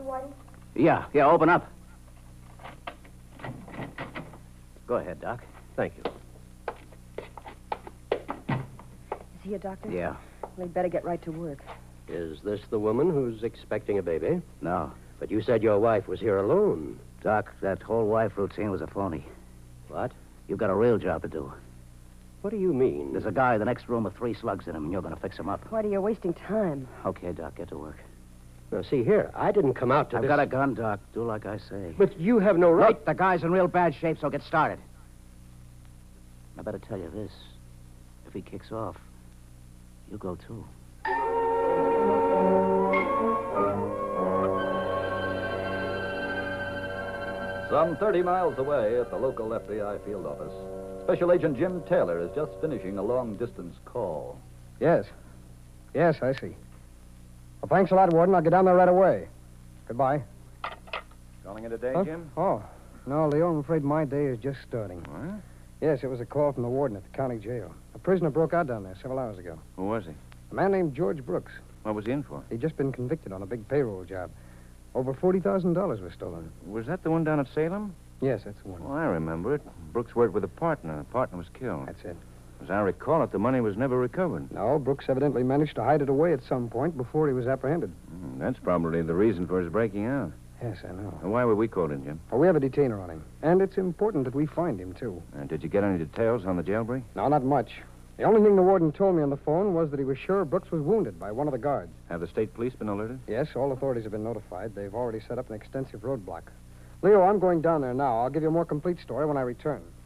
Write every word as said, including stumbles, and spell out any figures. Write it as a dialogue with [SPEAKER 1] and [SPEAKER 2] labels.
[SPEAKER 1] Whitey?
[SPEAKER 2] Yeah, yeah, open up. Go ahead, Doc.
[SPEAKER 3] Thank you.
[SPEAKER 1] Is he a doctor?
[SPEAKER 2] Yeah.
[SPEAKER 1] Well, he'd better get right to work.
[SPEAKER 3] Is this the woman who's expecting a baby?
[SPEAKER 2] No.
[SPEAKER 3] But you said your wife was here alone.
[SPEAKER 2] Doc, that whole wife routine was a phony.
[SPEAKER 3] What?
[SPEAKER 2] You've got a real job to do.
[SPEAKER 3] What do you mean?
[SPEAKER 2] There's a guy in the next room with three slugs in him, and you're going to fix him up.
[SPEAKER 1] Whitey, you're wasting time.
[SPEAKER 2] Okay, Doc, get to work.
[SPEAKER 3] Now, see here, I didn't come out to
[SPEAKER 2] I've
[SPEAKER 3] this...
[SPEAKER 2] got a gun, Doc. Do like I say.
[SPEAKER 3] But you have no right...
[SPEAKER 2] Look, the guy's in real bad shape, so get started. I better tell you this. If he kicks off, you go too.
[SPEAKER 4] Some thirty miles away at the local F B I field office, Special Agent Jim Taylor is just finishing a long-distance call.
[SPEAKER 5] Yes. Yes, I see. Well, thanks a lot, Warden. I'll get down there right away. Goodbye.
[SPEAKER 4] Calling it a day,
[SPEAKER 5] Huh?
[SPEAKER 4] Jim?
[SPEAKER 5] Oh. No, Leo, I'm afraid my day is just starting.
[SPEAKER 6] What?
[SPEAKER 5] Yes, it was a call from the warden at the county jail. A prisoner broke out down there several hours ago.
[SPEAKER 6] Who was he?
[SPEAKER 5] A man named George Brooks.
[SPEAKER 6] What was he in for?
[SPEAKER 5] He'd just been convicted on a big payroll job. Over forty thousand dollars was stolen.
[SPEAKER 6] Was that the one down at Salem?
[SPEAKER 5] Yes, that's the one.
[SPEAKER 6] Oh, I remember it. Brooks worked with a partner. The partner was killed.
[SPEAKER 5] That's it.
[SPEAKER 6] As I recall it, the money was never recovered.
[SPEAKER 5] No, Brooks evidently managed to hide it away at some point before he was apprehended.
[SPEAKER 6] Mm, that's probably the reason for his breaking out.
[SPEAKER 5] Yes, I know.
[SPEAKER 6] Now, why were we called in, Jim?
[SPEAKER 5] Well, we have a detainer on him. And it's important that we find him, too.
[SPEAKER 6] Uh, did you get any details on the jailbreak?
[SPEAKER 5] No, not much. The only thing the warden told me on the phone was that he was sure Brooks was wounded by one of the guards.
[SPEAKER 6] Have the state police been alerted?
[SPEAKER 5] Yes, all authorities have been notified. They've already set up an extensive roadblock. Leo, I'm going down there now. I'll give you a more complete story when I return.